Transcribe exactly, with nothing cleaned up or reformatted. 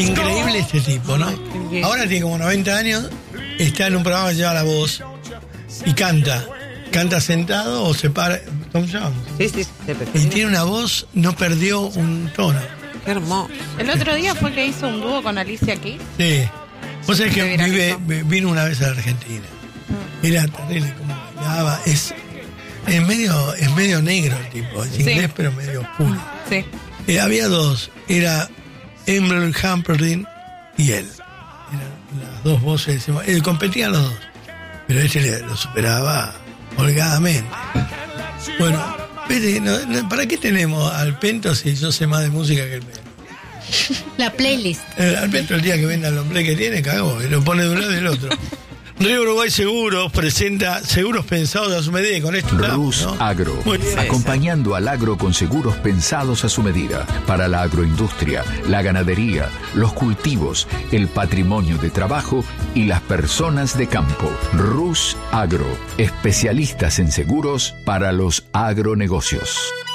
Increíble este tipo, ¿no? Ahora tiene como noventa años, está en un programa que lleva La Voz y canta. Canta sentado o se para. Tom Jones. Sí, sí, sí. Y tiene una voz, no perdió un tono. Qué hermoso. El otro día fue que hizo un dúo con Alicia Keys. Sí. Vos sabés que Se vive, viralizó. vino una vez a la Argentina. Era terrible como bailaba. Es, es, medio, es medio negro el tipo. Es Sí. inglés, pero medio oscuro. Sí. Eh, había dos. Era Emily Humperdinck y él. Eran las dos voces. Eh, competían los dos. Pero este le- lo superaba holgadamente. Bueno, vete, no, no, ¿para qué tenemos al Pento si yo sé más de música que el Pento? La playlist. Eh, al Pento el día que venda el hombre que tiene, cagó, y lo pone de un lado y del otro. Río Uruguay Seguros presenta seguros pensados a su medida y con esto estamos, Rus ¿no? Agro, Muy bien. acompañando al agro con seguros pensados a su medida, para la agroindustria, la ganadería, los cultivos, el patrimonio de trabajo y las personas de campo. Rus Agro, especialistas en seguros para los agronegocios.